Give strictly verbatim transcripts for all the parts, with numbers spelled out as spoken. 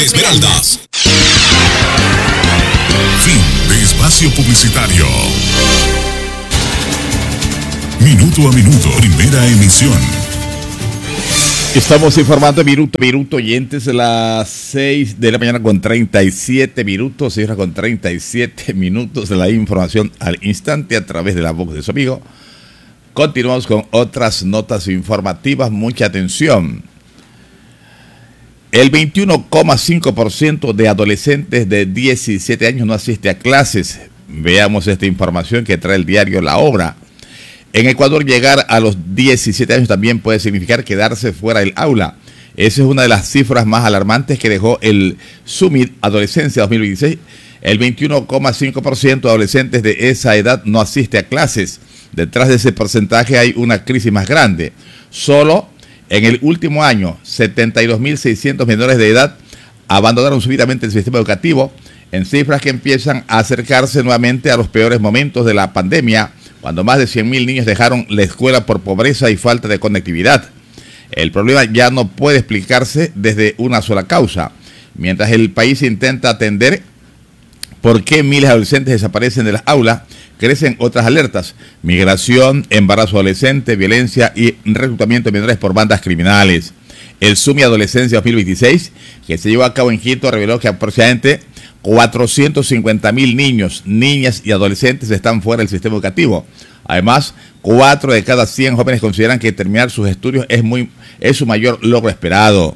Esmeraldas. Fin de espacio publicitario. Minuto a minuto, primera emisión. Estamos informando minuto a minuto, oyentes, a las seis de la mañana con treinta y siete minutos, seis horas con treinta y siete minutos de la información al instante a través de la voz de su amigo. Continuamos con otras notas informativas, mucha atención. El veintiuno coma cinco por ciento de adolescentes de diecisiete años no asiste a clases. Veamos esta información que trae el diario La Hora. En Ecuador, llegar a los diecisiete años también puede significar quedarse fuera del aula. Esa es una de las cifras más alarmantes que dejó el Summit Adolescencia dos mil veintiséis. El veintiuno coma cinco por ciento de adolescentes de esa edad no asiste a clases. Detrás de ese porcentaje hay una crisis más grande. Solo en el último año, setenta y dos mil seiscientos menores de edad abandonaron súbitamente el sistema educativo, en cifras que empiezan a acercarse nuevamente a los peores momentos de la pandemia, cuando más de cien mil niños dejaron la escuela por pobreza y falta de conectividad. El problema ya no puede explicarse desde una sola causa. Mientras el país intenta atender por qué miles de adolescentes desaparecen de las aulas, crecen otras alertas: migración, embarazo adolescente, violencia y reclutamiento de menores por bandas criminales. El Summit Adolescencia dos mil veintiséis, que se llevó a cabo en Quito, reveló que aproximadamente cuatrocientos cincuenta mil niños, niñas y adolescentes están fuera del sistema educativo. Además, cuatro de cada cien jóvenes consideran que terminar sus estudios es, muy, es su mayor logro esperado.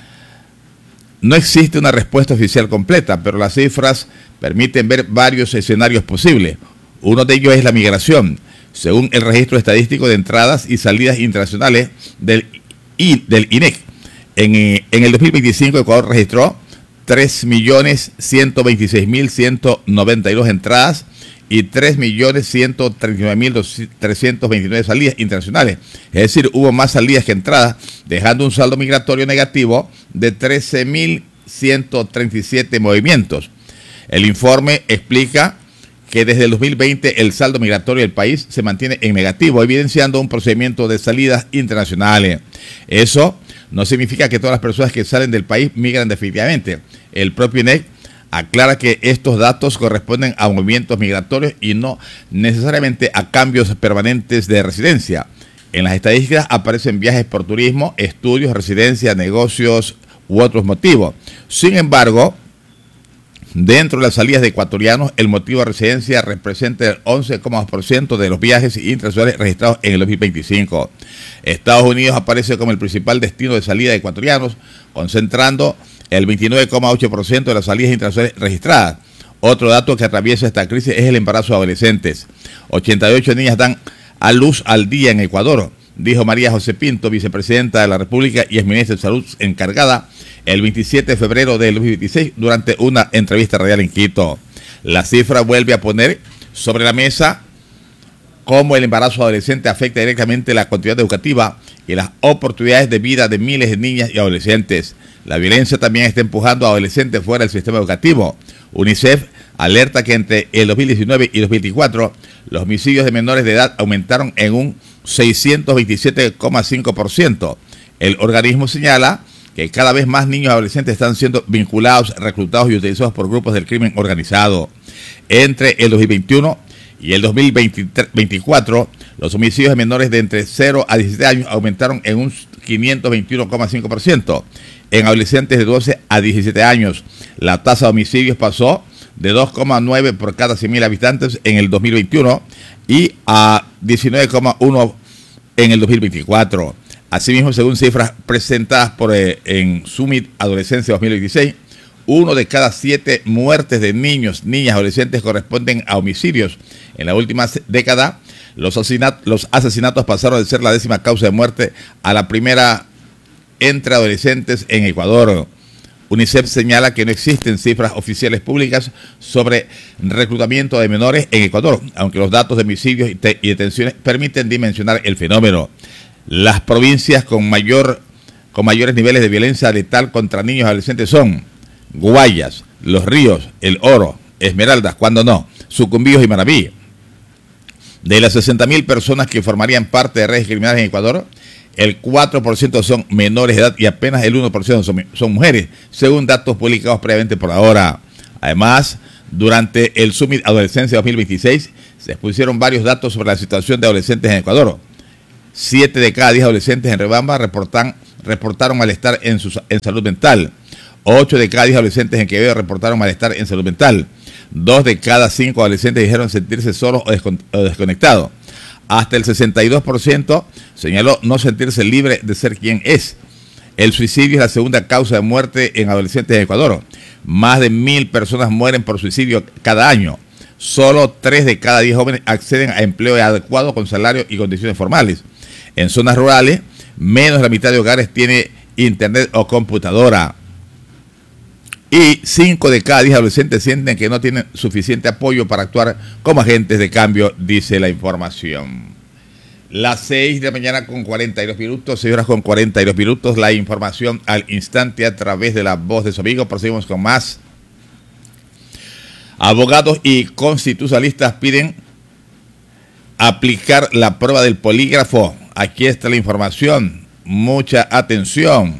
No existe una respuesta oficial completa, pero las cifras permiten ver varios escenarios posibles. Uno de ellos es la migración. Según el registro estadístico de entradas y salidas internacionales del, I, del I N E C, en, en el dos mil veinticinco Ecuador registró tres millones ciento veintiséis mil ciento noventa y dos entradas y tres millones ciento treinta y nueve mil trescientos veintinueve salidas internacionales. Es decir, hubo más salidas que entradas, dejando un saldo migratorio negativo de trece mil ciento treinta y siete movimientos. El informe explica que desde el dos mil veinte el saldo migratorio del país se mantiene en negativo, evidenciando un procedimiento de salidas internacionales. Eso no significa que todas las personas que salen del país migran definitivamente. El propio I N E C aclara que estos datos corresponden a movimientos migratorios y no necesariamente a cambios permanentes de residencia. En las estadísticas aparecen viajes por turismo, estudios, residencia, negocios u otros motivos. Sin embargo, dentro de las salidas de ecuatorianos, el motivo de residencia representa el once coma dos por ciento de los viajes internacionales registrados en el dos mil veinticinco. Estados Unidos aparece como el principal destino de salida de ecuatorianos, concentrando el veintinueve coma ocho por ciento de las salidas internacionales registradas. Otro dato que atraviesa esta crisis es el embarazo de adolescentes. ochenta y ocho niñas dan a luz al día en Ecuador, dijo María José Pinto, vicepresidenta de la República y exministra de Salud encargada, el veintisiete de febrero del dos mil veintiséis, durante una entrevista radial en Quito. La cifra vuelve a poner sobre la mesa cómo el embarazo adolescente afecta directamente la continuidad educativa y las oportunidades de vida de miles de niñas y adolescentes. La violencia también está empujando a adolescentes fuera del sistema educativo. UNICEF alerta que entre el dos mil diecinueve y dos mil veinticuatro los homicidios de menores de edad aumentaron en un seiscientos veintisiete coma cinco por ciento. El organismo señala que cada vez más niños y adolescentes están siendo vinculados, reclutados y utilizados por grupos del crimen organizado. Entre el dos mil veintiuno y el dos mil veinticuatro, los homicidios de menores de entre cero a diecisiete años aumentaron en un quinientos veintiuno coma cinco por ciento. En adolescentes de doce a diecisiete años, la tasa de homicidios pasó de dos coma nueve por cada cien mil habitantes en el dos mil veintiuno y a diecinueve coma uno en el dos mil veinticuatro. Asimismo, según cifras presentadas por eh, en Summit Adolescencia dos mil veintiséis, uno de cada siete muertes de niños, niñas, adolescentes corresponden a homicidios. En la última década, los asesinatos, los asesinatos pasaron de ser la décima causa de muerte a la primera entre adolescentes en Ecuador. UNICEF señala que no existen cifras oficiales públicas sobre reclutamiento de menores en Ecuador, aunque los datos de homicidios y, y detenciones permiten dimensionar el fenómeno. Las provincias con mayor con mayores niveles de violencia letal contra niños y adolescentes son Guayas, Los Ríos, El Oro, Esmeraldas, cuando no, Sucumbíos y Manabí. De las sesenta mil personas que formarían parte de redes criminales en Ecuador, el cuatro por ciento son menores de edad y apenas el uno por ciento son, son mujeres, según datos publicados previamente por ahora. Además, durante el Summit Adolescencia dos mil veintiséis se expusieron varios datos sobre la situación de adolescentes en Ecuador. Siete de cada diez adolescentes en Riobamba reportan, reportaron malestar en, su, en salud mental. Ocho de cada diez adolescentes en Quevedo reportaron malestar en salud mental. Dos de cada cinco adolescentes dijeron sentirse solos o, descon, o desconectados. Hasta el sesenta y dos por ciento señaló no sentirse libre de ser quien es. El suicidio es la segunda causa de muerte en adolescentes en Ecuador. Más de mil personas mueren por suicidio cada año. Solo tres de cada diez jóvenes acceden a empleo adecuado con salario y condiciones formales. En zonas rurales, menos de la mitad de hogares tiene internet o computadora. Y cinco de cada diez adolescentes sienten que no tienen suficiente apoyo para actuar como agentes de cambio, dice la información. Las seis de la mañana con cuarenta y dos minutos, seis horas con cuarenta y dos minutos, la información al instante a través de la voz de su amigo. Proseguimos con más. Abogados y constitucionalistas piden aplicar la prueba del polígrafo. Aquí está la información. Mucha atención.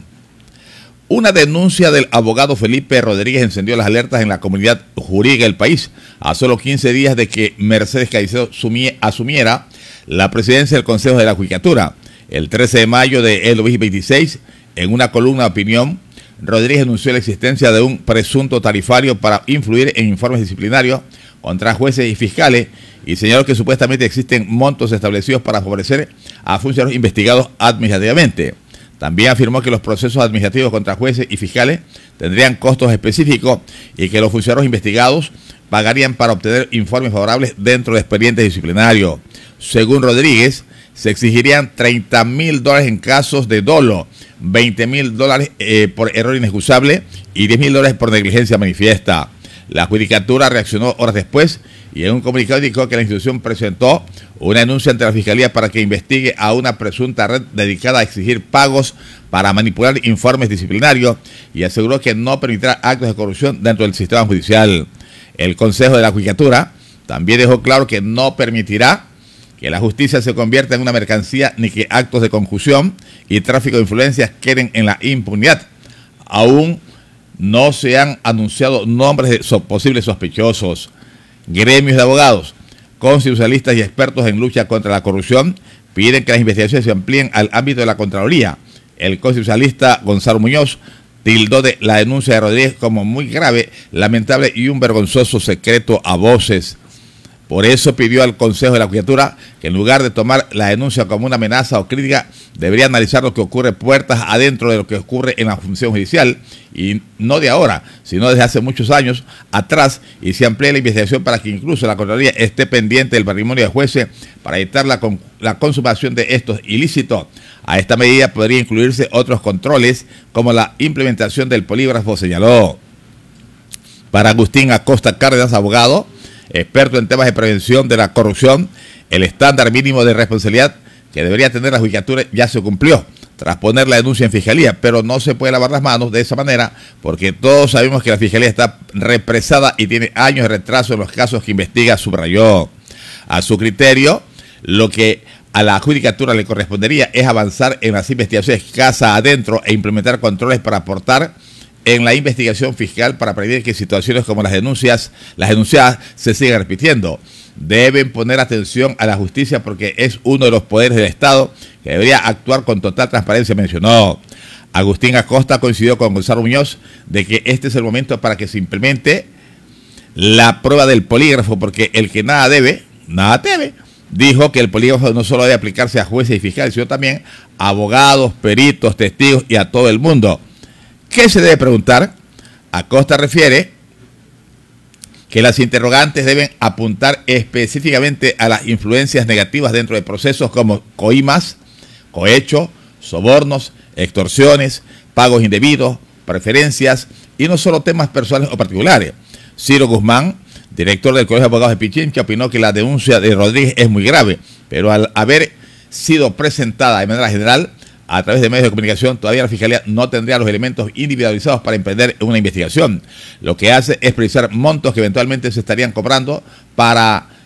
Una denuncia del abogado Felipe Rodríguez encendió las alertas en la comunidad jurídica del país a solo quince días de que Mercedes Caicedo asumiera la presidencia del Consejo de la Judicatura. El trece de mayo de dos mil veintiséis, en una columna de opinión, Rodríguez anunció la existencia de un presunto tarifario para influir en informes disciplinarios contra jueces y fiscales y señaló que supuestamente existen montos establecidos para favorecer a funcionarios investigados administrativamente. También afirmó que los procesos administrativos contra jueces y fiscales tendrían costos específicos y que los funcionarios investigados pagarían para obtener informes favorables dentro de expedientes disciplinarios. Según Rodríguez, se exigirían treinta mil dólares en casos de dolo, veinte mil dólares eh, por error inexcusable y diez mil dólares por negligencia manifiesta. La Judicatura reaccionó horas después y en un comunicado indicó que la institución presentó una denuncia ante la Fiscalía para que investigue a una presunta red dedicada a exigir pagos para manipular informes disciplinarios y aseguró que no permitirá actos de corrupción dentro del sistema judicial. El Consejo de la Judicatura también dejó claro que no permitirá que la justicia se convierta en una mercancía ni que actos de conjunción y tráfico de influencias queden en la impunidad. Aún no se han anunciado nombres de so- posibles sospechosos. Gremios de abogados, constitucionalistas y expertos en lucha contra la corrupción piden que las investigaciones se amplíen al ámbito de la Contraloría. El constitucionalista Gonzalo Muñoz tildó de la denuncia de Rodríguez como muy grave, lamentable y un vergonzoso secreto a voces. Por eso pidió al Consejo de la Judicatura que en lugar de tomar la denuncia como una amenaza o crítica, debería analizar lo que ocurre puertas adentro de lo que ocurre en la función judicial, y no de ahora, sino desde hace muchos años atrás, y se amplíe la investigación para que incluso la Contraloría esté pendiente del patrimonio de jueces para evitar la, con, la consumación de estos ilícitos. A esta medida podría incluirse otros controles, como la implementación del polígrafo, señaló. Para Agustín Acosta Cárdenas, abogado, experto en temas de prevención de la corrupción, el estándar mínimo de responsabilidad que debería tener la Judicatura ya se cumplió tras poner la denuncia en Fiscalía, pero no se puede lavar las manos de esa manera porque todos sabemos que la Fiscalía está represada y tiene años de retraso en los casos que investiga, subrayó. A su criterio, lo que a la Judicatura le correspondería es avanzar en las investigaciones casa adentro e implementar controles para aportar en la investigación fiscal para prevenir que situaciones como las denuncias, las denunciadas se sigan repitiendo. Deben poner atención a la justicia porque es uno de los poderes del Estado que debería actuar con total transparencia, mencionó. Agustín Acosta coincidió con Gonzalo Muñoz de que este es el momento para que se implemente la prueba del polígrafo, porque el que nada debe, nada teme. Dijo que el polígrafo no solo debe aplicarse a jueces y fiscales, sino también a abogados, peritos, testigos y a todo el mundo. ¿Qué se debe preguntar? Acosta refiere que las interrogantes deben apuntar específicamente a las influencias negativas dentro de procesos como coimas, cohecho, sobornos, extorsiones, pagos indebidos, preferencias y no solo temas personales o particulares. Ciro Guzmán, director del Colegio de Abogados de Pichincha, opinó que la denuncia de Rodríguez es muy grave, pero al haber sido presentada de manera general a través de medios de comunicación, todavía la Fiscalía no tendría los elementos individualizados para emprender una investigación. Lo que hace es precisar montos que eventualmente se estarían cobrando para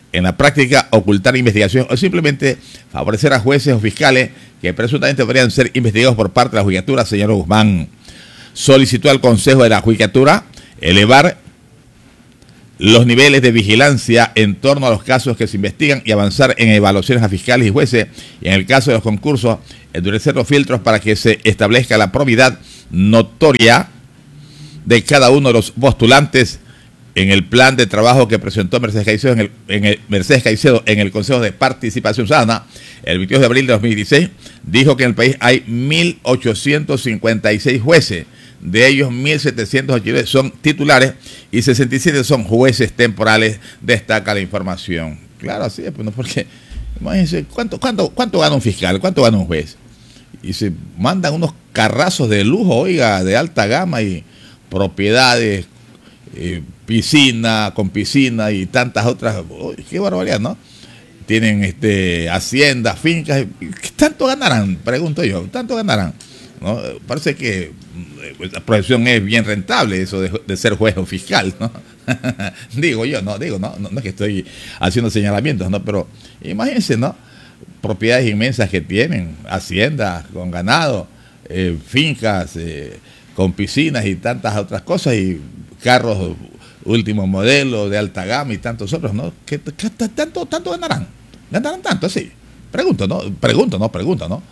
en la práctica ocultar investigación o simplemente favorecer a jueces o fiscales que presuntamente deberían ser investigados por parte de la Judicatura, señor Guzmán. Solicitó al Consejo de la Judicatura elevar los niveles de vigilancia en torno a los casos que se investigan y avanzar en evaluaciones a fiscales y jueces, y en el caso de los concursos, endurecer los filtros para que se establezca la probidad notoria de cada uno de los postulantes. En el plan de trabajo que presentó Mercedes Caicedo en el, en el, Mercedes Caicedo en el Consejo de Participación Ciudadana el veintidós de abril de dos mil dieciséis, dijo que en el país hay mil ochocientos cincuenta y seis jueces, de ellos mil setecientos ochenta y nueve son titulares y sesenta y siete son jueces temporales, destaca la información. Claro, así es, pues no, porque imagínense, ¿cuánto, cuánto, cuánto gana un fiscal? ¿Cuánto gana un juez? Y se mandan unos carrazos de lujo, oiga, de alta gama y propiedades, eh, piscina, con piscina y tantas otras. Oh, qué barbaridad, ¿no? Tienen este haciendas, fincas. ¿Qué tanto ganarán? Pregunto yo, ¿tanto ganarán? ¿No? Parece que la profesión es bien rentable, eso de, de ser juez o fiscal, ¿no? digo yo, no, digo, no, no, no es que estoy haciendo señalamientos, ¿no? Pero imagínense, ¿no? Propiedades inmensas que tienen, haciendas con ganado, eh, fincas eh, con piscinas y tantas otras cosas, y carros último modelo de alta gama y tantos otros, ¿no? ¿Qué, qué tanto, tanto ganarán? ¿Ganarán tanto? Sí. Pregunto, ¿no? Pregunto, ¿no? Pregunto, ¿no?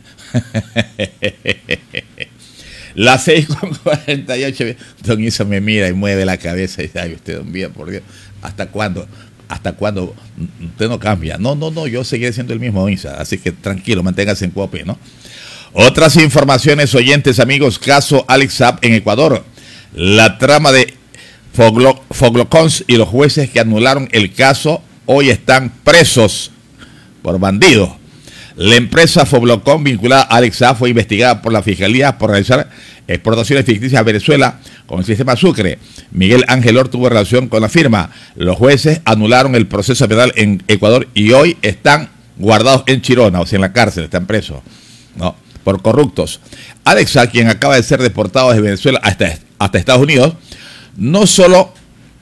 Las seis con cuarenta y ocho. Don Isa me mira y mueve la cabeza y dice, ay, usted, don Vía, por Dios, ¿hasta cuándo? ¿Hasta cuándo? Usted no cambia. No, no, no, yo seguiré siendo el mismo, don Isa. Así que tranquilo, manténgase en cuope, ¿no? Otras informaciones, oyentes, amigos, caso Alex Saab en Ecuador. La trama de Foglo, Foglocons y los jueces que anularon el caso hoy están presos por bandidos. La empresa Foglocon vinculada a Alex Saab fue investigada por la Fiscalía por realizar exportaciones ficticias a Venezuela con el sistema Sucre. Miguel Ángel Or tuvo relación con la firma. Los jueces anularon el proceso penal en Ecuador y hoy están guardados en Chirona, o sea, en la cárcel, están presos, ¿no? Por corruptos. Alex Saab, quien acaba de ser deportado desde Venezuela hasta, hasta Estados Unidos, no solo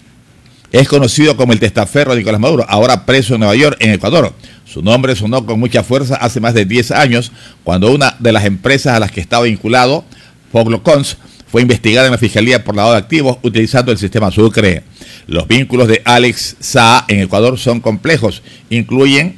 es conocido como el testaferro de Nicolás Maduro, ahora preso en Nueva York, en Ecuador. Su nombre sonó con mucha fuerza hace más de diez años, cuando una de las empresas a las que estaba vinculado, Foglocons, fue investigada en la Fiscalía por lavado de activos utilizando el sistema Sucre. Los vínculos de Alex Saab en Ecuador son complejos, incluyen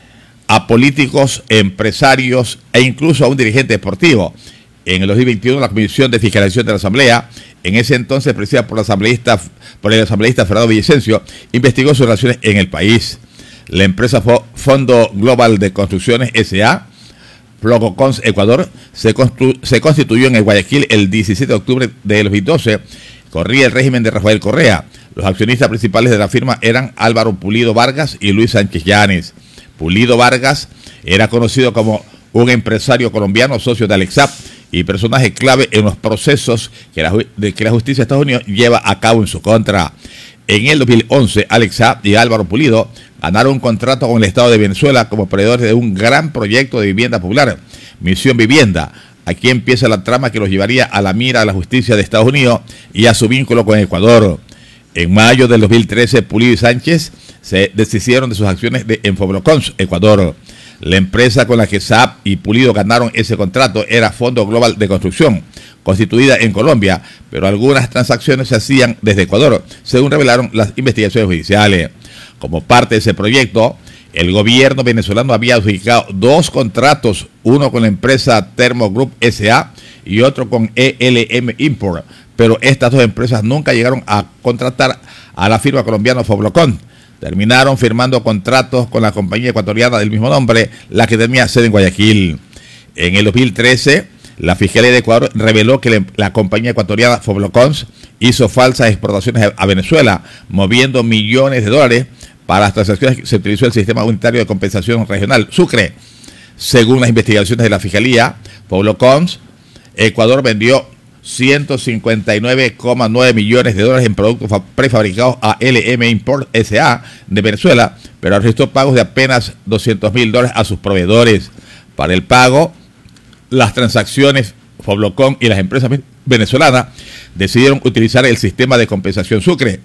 a políticos, empresarios e incluso a un dirigente deportivo. En el dos mil veintiuno, la Comisión de Fiscalización de la Asamblea, en ese entonces presidida por, la asambleísta, por el asambleísta Fernando Villavicencio, investigó sus relaciones en el país. La empresa Fondo Global de Construcciones S A, Foglocons Ecuador, se, se constituyó en el Guayaquil el diecisiete de octubre de dos mil doce. Corría el régimen de Rafael Correa. Los accionistas principales de la firma eran Álvaro Pulido Vargas y Luis Sánchez Llanes. Pulido Vargas era conocido como un empresario colombiano, socio de Alex Saab y personaje clave en los procesos que la, de, que la justicia de Estados Unidos lleva a cabo en su contra. En el dos mil once, Alex Saab y Álvaro Pulido ganaron un contrato con el Estado de Venezuela como proveedores de un gran proyecto de vivienda popular, Misión Vivienda. Aquí empieza la trama que los llevaría a la mira de la justicia de Estados Unidos y a su vínculo con Ecuador. En mayo del dos mil trece, Pulido y Sánchez se deshicieron de sus acciones de, en Foglocons, Ecuador. La empresa con la que Saab y Pulido ganaron ese contrato era Fondo Global de Construcción, constituida en Colombia, pero algunas transacciones se hacían desde Ecuador, según revelaron las investigaciones judiciales. Como parte de ese proyecto, el gobierno venezolano había adjudicado dos contratos, uno con la empresa Thermo Group S A y otro con E L M Import, pero estas dos empresas nunca llegaron a contratar a la firma colombiana Foglocon. Terminaron firmando contratos con la compañía ecuatoriana del mismo nombre, la que tenía sede en Guayaquil. En el dos mil trece, la Fiscalía de Ecuador reveló que la, la compañía ecuatoriana Foglocons hizo falsas exportaciones a Venezuela, moviendo millones de dólares. Para las transacciones se utilizó el Sistema Unitario de Compensación Regional, Sucre. Según las investigaciones de la Fiscalía, Foglocons, Ecuador vendió ciento cincuenta y nueve coma nueve millones de dólares en productos prefabricados a L M Import S A de Venezuela, pero registró pagos de apenas doscientos mil dólares a sus proveedores. Para el pago, las transacciones, Foglocon y las empresas venezolanas decidieron utilizar el sistema de compensación Sucre.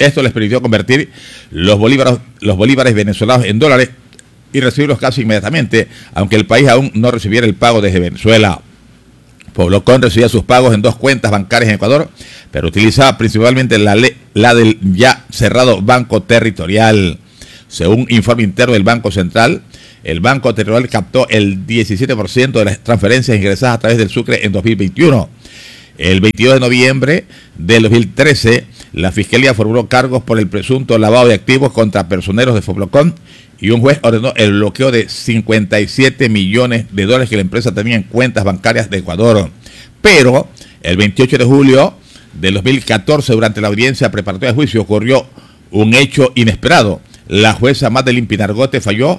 Esto les permitió convertir los bolívares, los bolívares venezolanos en dólares y recibirlos casi inmediatamente, aunque el país aún no recibiera el pago desde Venezuela. Poblocón recibía sus pagos en dos cuentas bancarias en Ecuador, pero utilizaba principalmente la, la del ya cerrado Banco Territorial. Según informe interno del Banco Central, el Banco Territorial captó el diecisiete por ciento de las transferencias ingresadas a través del Sucre en dos mil veintiuno. El veintidós de noviembre del dos mil trece, la Fiscalía formuló cargos por el presunto lavado de activos contra personeros de Poblocón y un juez ordenó el bloqueo de cincuenta y siete millones de dólares que la empresa tenía en cuentas bancarias de Ecuador. Pero el veintiocho de julio del dos mil catorce, durante la audiencia preparatoria de juicio, ocurrió un hecho inesperado. La jueza Madeline Pinargote falló,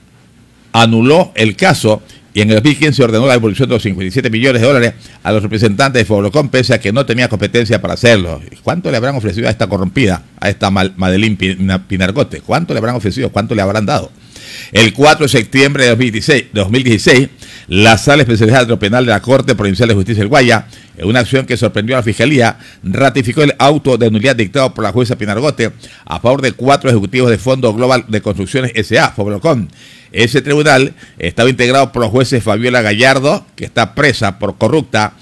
anuló el caso y en el dos mil quince ordenó la devolución de los cincuenta y siete millones de dólares a los representantes de Poblocón, pese a que no tenía competencia para hacerlo. ¿Cuánto le habrán ofrecido a esta corrompida, a esta Madeline Pinargote? ¿Cuánto le habrán ofrecido? ¿Cuánto le habrán dado? El cuatro de septiembre de dos mil dieciséis, la Sala Especializada de lo Penal de la Corte Provincial de Justicia del Guaya, en una acción que sorprendió a la Fiscalía, ratificó el auto de nulidad dictado por la jueza Pinargote a favor de cuatro ejecutivos de Fondo Global de Construcciones S A, Poblocón. Ese tribunal estaba integrado por los jueces Fabiola Gallardo, que está presa por corrupta,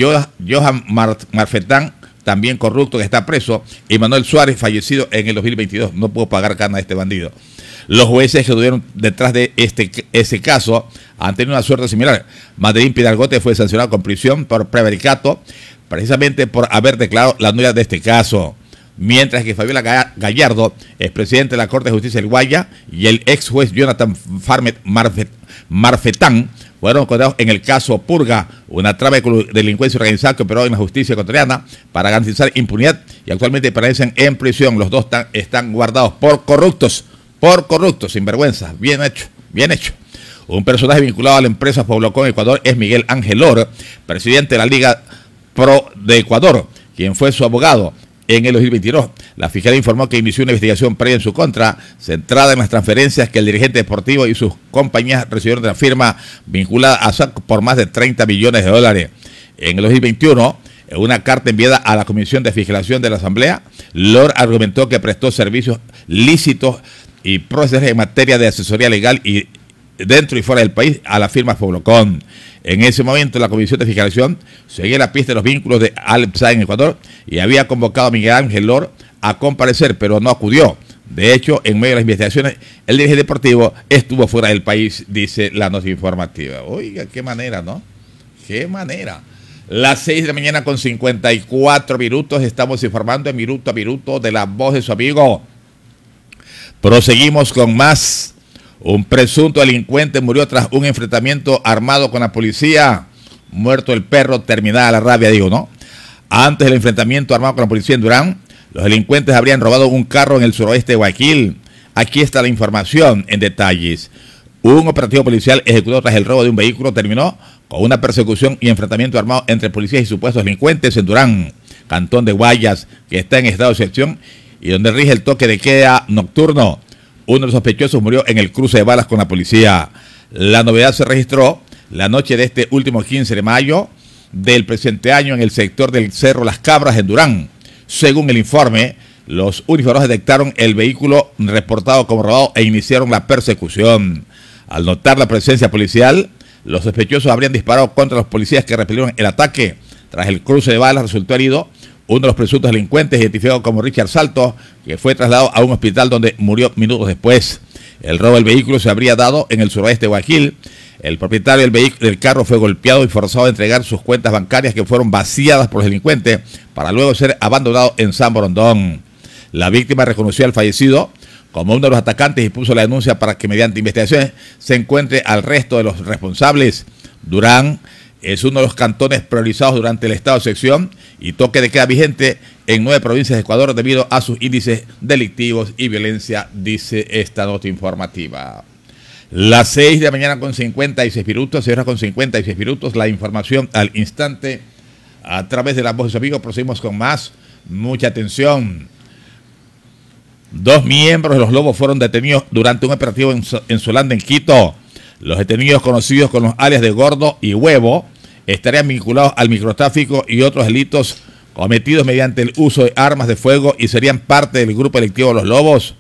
Johan Marfetán, también corrupto, que está preso, y Manuel Suárez, fallecido en el dos mil veintidós. No pudo pagar cana a este bandido. Los jueces que estuvieron detrás de este ese caso han tenido una suerte similar. Madeline Pinargote fue sancionado con prisión por prevaricato, precisamente por haber declarado la nulidad de este caso. Mientras que Fabiola Gallardo, expresidente de la Corte de Justicia del Guaya, y el ex juez Jonathan Farmet Marfet, Marfetán fueron condenados en el caso Purga, una trama de delincuencia organizada que operó en la justicia ecuatoriana para garantizar impunidad, y actualmente permanecen en prisión. Los dos están, están guardados por corruptos, por corruptos, sinvergüenza. Bien hecho, bien hecho. Un personaje vinculado a la empresa Poblocón Ecuador es Miguel Ángel Or, presidente de la Liga Pro de Ecuador, quien fue su abogado en el dos mil veintidós. La Fiscalía informó que inició una investigación previa en su contra, centrada en las transferencias que el dirigente deportivo y sus compañías recibieron de la firma vinculada a S A C por más de treinta millones de dólares. En el dos mil veintiuno, en una carta enviada a la Comisión de Fiscalización de la Asamblea, Lor argumentó que prestó servicios lícitos y procesales en materia de asesoría legal y dentro y fuera del país a la firma Poblocón. En ese momento, la Comisión de Fiscalización seguía la pista de los vínculos de Alpsa en Ecuador y había convocado a Miguel Ángel Lor a comparecer, pero no acudió. De hecho, en medio de las investigaciones, el dirigente deportivo estuvo fuera del país, dice la nota informativa. Oiga, qué manera, ¿no? Qué manera. Las seis de la mañana con cincuenta y cuatro minutos, estamos informando en minuto a minuto de la voz de su amigo. Proseguimos con más. Un presunto delincuente murió tras un enfrentamiento armado con la policía. Muerto el perro, terminada la rabia, digo, ¿no? Antes del enfrentamiento armado con la policía en Durán, los delincuentes habrían robado un carro en el suroeste de Guayaquil. Aquí está la información en detalles. Un operativo policial ejecutado tras el robo de un vehículo terminó con una persecución y enfrentamiento armado entre policías y supuestos delincuentes en Durán, cantón de Guayas, que está en estado de excepción y donde rige el toque de queda nocturno. Uno de los sospechosos murió en el cruce de balas con la policía. La novedad se registró la noche de este último quince de mayo del presente año en el sector del Cerro Las Cabras en Durán. Según el informe, los uniformados detectaron el vehículo reportado como robado e iniciaron la persecución. Al notar la presencia policial, los sospechosos habrían disparado contra los policías que repelieron el ataque. Tras el cruce de balas resultó herido uno de los presuntos delincuentes, identificado como Richard Salto, que fue trasladado a un hospital donde murió minutos después. El robo del vehículo se habría dado en el suroeste de Guayaquil. El propietario del, vehículo, del carro fue golpeado y forzado a entregar sus cuentas bancarias, que fueron vaciadas por los delincuentes para luego ser abandonado en San Borondón. La víctima reconoció al fallecido como uno de los atacantes y puso la denuncia para que mediante investigaciones se encuentre al resto de los responsables. Durán es uno de los cantones priorizados durante el estado de excepción y toque de queda vigente en nueve provincias de Ecuador debido a sus índices delictivos y violencia, dice esta nota informativa. Las seis de la mañana con cincuenta y seis minutos, seis horas con cincuenta y seis minutos, la información al instante a través de la voz de su amigo. Proseguimos con más. Mucha atención. Dos miembros de los Lobos fueron detenidos durante un operativo en, en Solanda, en Quito. Los detenidos, conocidos con los alias de Gordo y Huevo, estarían vinculados al microtráfico y otros delitos cometidos mediante el uso de armas de fuego y serían parte del grupo delictivo Los Lobos.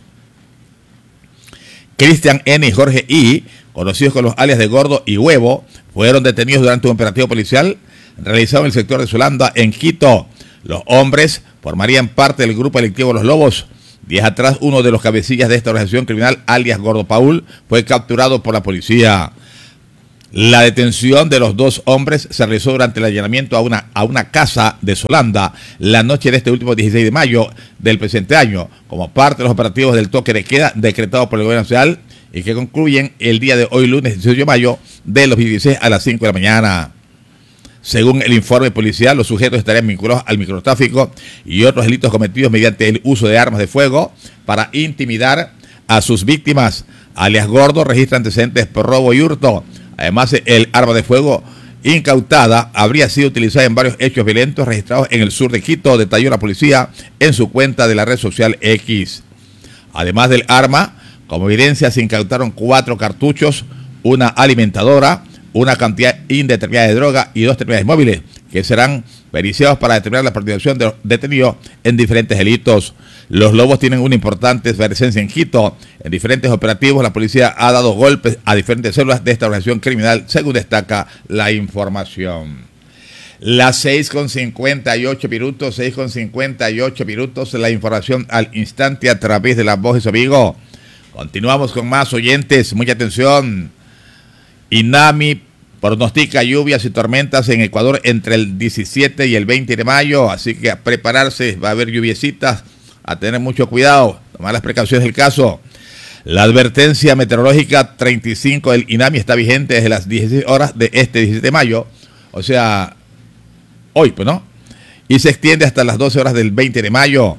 Cristian N. y Jorge I., conocidos con los alias de Gordo y Huevo, fueron detenidos durante un operativo policial realizado en el sector de Solanda, en Quito. Los hombres formarían parte del grupo delictivo Los Lobos. Días atrás, uno de los cabecillas de esta organización criminal, alias Gordo Paul, fue capturado por la policía. La detención de los dos hombres se realizó durante el allanamiento a una, a una casa de Solanda la noche de este último dieciséis de mayo del presente año, como parte de los operativos del toque de queda decretados por el gobierno nacional y que concluyen el día de hoy, lunes dieciocho de mayo, de los dieciséis a las cinco de la mañana. Según el informe policial, los sujetos estarían vinculados al microtráfico y otros delitos cometidos mediante el uso de armas de fuego para intimidar a sus víctimas. Alias Gordo registra antecedentes por robo y hurto. Además, el arma de fuego incautada habría sido utilizada en varios hechos violentos registrados en el sur de Quito, detalló la policía en su cuenta de la red social X. Además del arma, como evidencia se incautaron cuatro cartuchos, una alimentadora, una cantidad indeterminada de droga y dos terminales móviles, que serán periciados para determinar la participación de los detenidos en diferentes delitos. Los Lobos tienen una importante presencia en Quito. En diferentes operativos, la policía ha dado golpes a diferentes células de esta organización criminal, según destaca la información. Las seis con cincuenta y ocho minutos, seis con cincuenta y ocho minutos, la información al instante a través de La Voz de su amigo. Continuamos con más oyentes, mucha atención. INAMI pronostica lluvias y tormentas en Ecuador entre el diecisiete y el veinte de mayo, así que a prepararse, va a haber lluviecitas, a tener mucho cuidado, tomar las precauciones del caso. La advertencia meteorológica treinta y cinco del INAMI está vigente desde las dieciséis horas de este diecisiete de mayo, o sea, hoy, pues, ¿no? Y se extiende hasta las doce horas del veinte de mayo.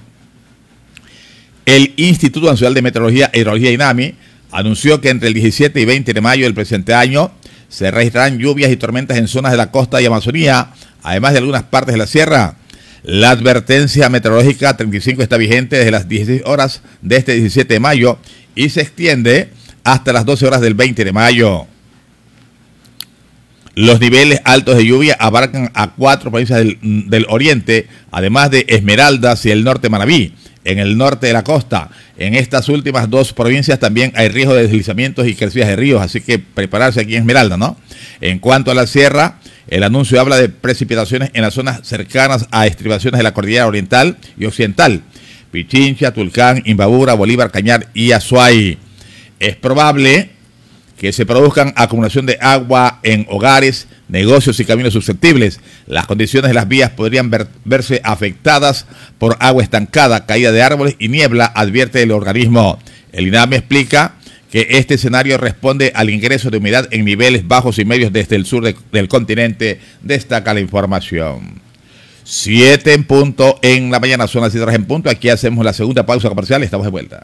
El Instituto Nacional de Meteorología e Hidrología INAMI anunció que entre el diecisiete y veinte de mayo del presente año se registrarán lluvias y tormentas en zonas de la costa y Amazonía, además de algunas partes de la sierra. La advertencia meteorológica treinta y cinco está vigente desde las dieciséis horas de este diecisiete de mayo y se extiende hasta las doce horas del veinte de mayo. Los niveles altos de lluvia abarcan a cuatro provincias del, del oriente, además de Esmeraldas y el norte de Manabí. En el norte de la costa, en estas últimas dos provincias también hay riesgo de deslizamientos y crecidas de ríos, así que prepararse aquí en Esmeralda, ¿no? En cuanto a la sierra, el anuncio habla de precipitaciones en las zonas cercanas a estribaciones de la cordillera oriental y occidental, Pichincha, Tulcán, Imbabura, Bolívar, Cañar y Azuay. Es probable que se produzcan acumulación de agua en hogares, negocios y caminos susceptibles. Las condiciones de las vías podrían ver, verse afectadas por agua estancada, caída de árboles y niebla, advierte el organismo. El INAMI explica que este escenario responde al ingreso de humedad en niveles bajos y medios desde el sur de, del continente, destaca la información. Siete en punto en la mañana, son las siete horas en punto. Aquí hacemos la segunda pausa comercial y estamos de vuelta.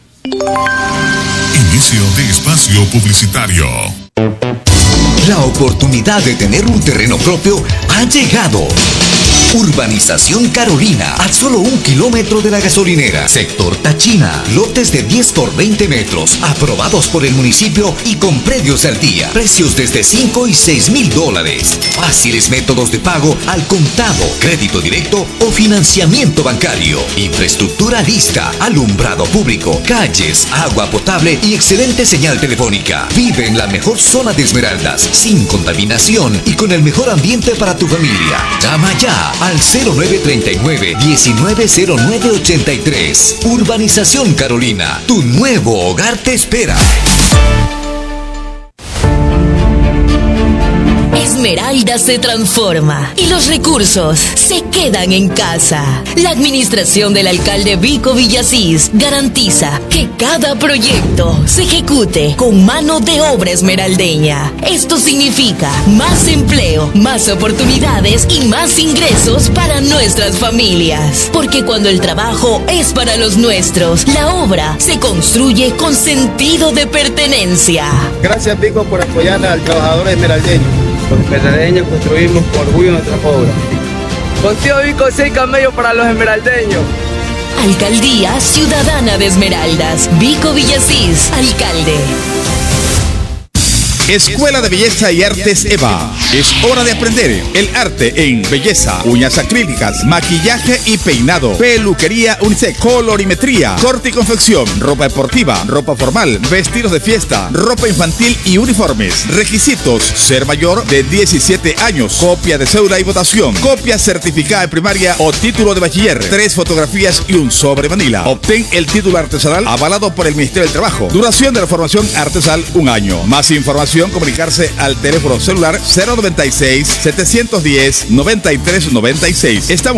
Inicio de espacio publicitario. La oportunidad de tener un terreno propio ha llegado. Urbanización Carolina, a solo un kilómetro de la gasolinera. Sector Tachina, lotes de diez por veinte metros, aprobados por el municipio y con predios al día. Precios desde cinco y seis mil dólares. Fáciles métodos de pago al contado, crédito directo o financiamiento bancario. Infraestructura lista, alumbrado público, calles, agua potable y excelente señal telefónica. Vive en la mejor zona de Esmeraldas, sin contaminación y con el mejor ambiente para tu familia. Llama ya al cero nueve treinta y nueve, diecinueve cero nueve ochenta y tres. Urbanización Carolina, tu nuevo hogar te espera. Esmeralda se transforma y los recursos se quedan en casa. La administración del alcalde Vico Villasís garantiza que cada proyecto se ejecute con mano de obra esmeraldeña. Esto significa más empleo, más oportunidades y más ingresos para nuestras familias. Porque cuando el trabajo es para los nuestros, la obra se construye con sentido de pertenencia. Gracias, Vico, por apoyar al trabajador esmeraldeño. Los esmeraldeños construimos con orgullo nuestra obra. Contigo, Vico, seis camellos para los esmeraldeños. Alcaldía Ciudadana de Esmeraldas. Vico Villasís, alcalde. Escuela de Belleza y Artes Eva. Es hora de aprender el arte en belleza, uñas acrílicas, maquillaje y peinado, peluquería unisex, colorimetría, corte y confección, ropa deportiva, ropa formal, vestidos de fiesta, ropa infantil y uniformes. Requisitos: ser mayor de diecisiete años, copia de cédula y votación, copia certificada de primaria o título de bachiller, tres fotografías y un sobre manila. Obtén el título artesanal avalado por el Ministerio del Trabajo. Duración de la formación artesanal, un año. Más información, comunicarse al teléfono celular cero noventa y seis, setecientos diez, noventa y tres noventa y seis. Estamos